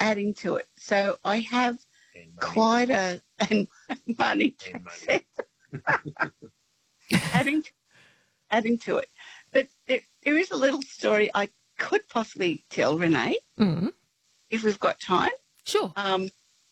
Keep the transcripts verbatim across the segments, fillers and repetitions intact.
adding to it. So I have And money. quite a and money, And Jack said. adding adding to it. But there, there is a little story I could possibly tell, Renee, Mm. if we've got time. Sure. Um,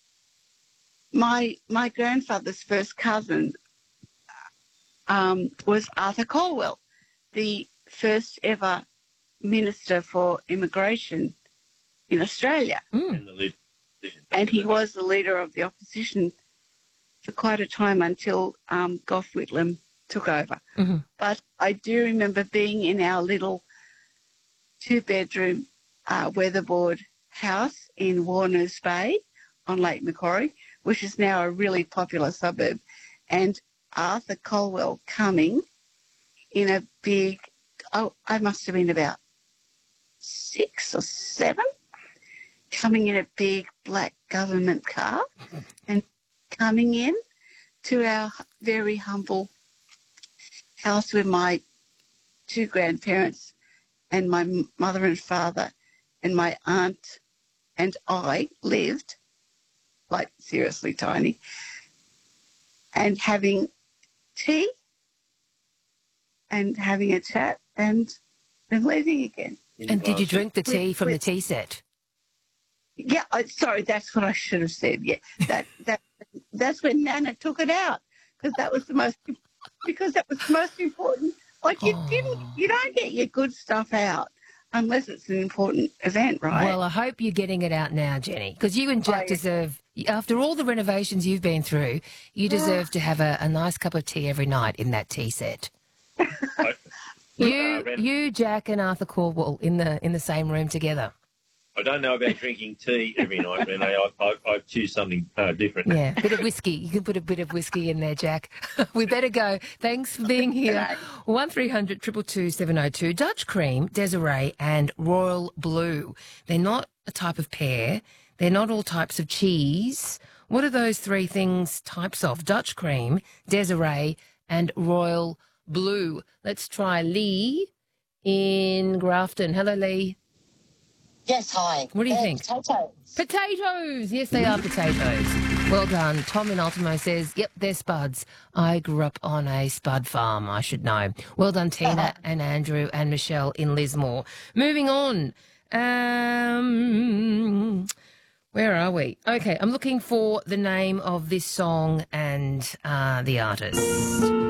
my my grandfather's first cousin um, was Arthur Caldwell, the first ever minister for immigration in Australia. Mm. And the lid. And he was the leader of the opposition for quite a time until um, Gough Whitlam took over. Mm-hmm. But I do remember being in our little two-bedroom uh, weatherboard house in Warners Bay on Lake Macquarie, which is now a really popular suburb, and Arthur Caldwell coming in a big, oh, I must have been about six or seven, coming in a big black government car and coming in to our very humble house where my two grandparents and my m- mother and father and my aunt and I lived, like seriously tiny, and having tea and having a chat and then leaving again. And did you drink the With- tea from the with- tea set? Yeah, I, sorry, that's what I should have said. Yeah, that that that's when Nana took it out because that was the most because that was the most important. Like you Oh. didn't, you don't get your good stuff out unless it's an important event, right? Well, I hope you're getting it out now, Jenny, because you and Jack I- deserve, after all the renovations you've been through, you deserve to have a, a nice cup of tea every night in that tea set. I, You, Uh, Ren- you, Jack, and Arthur Caldwell in the in the same room together. I don't know about drinking tea every night, Renee. I, I, I choose something uh, different. Yeah, a bit of whiskey. You can put a bit of whiskey in there, Jack. We better go. Thanks for being here. One three hundred two two two seven oh two. Dutch Cream, Desiree, and Royal Blue. They're not a type of pear. They're not all types of cheese. What are those three things types of? Dutch Cream, Desiree, and Royal Blue. Let's try Lee in Grafton. Hello, Lee. Yes, hi. What do you They're think? Potatoes. Potatoes! Yes, they are potatoes. Well done. Tom in Ultimo says, yep, they're spuds. I grew up on a spud farm, I should know. Well done, Tina and Andrew and Michelle in Lismore. Moving on. Um, where are we? Okay, I'm looking for the name of this song and uh, the artist.